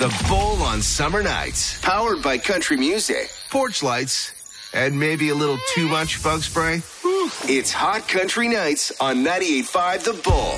The Bull on summer nights. Powered by country music, porch lights, and maybe a little too much bug spray. It's Hot Country Nights on 98.5 The Bull.